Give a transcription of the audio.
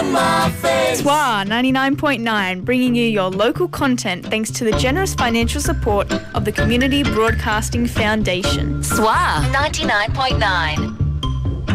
in my face. SWA 99.9, bringing you your local content thanks to the generous financial support of the Community Broadcasting Foundation. SWA 99.9.